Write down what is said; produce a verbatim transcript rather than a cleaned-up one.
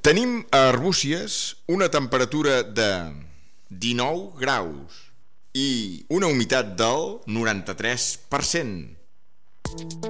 Tenim a Arbúcies una temperatura de dinou graus i una humitat del noranta-tres per cent.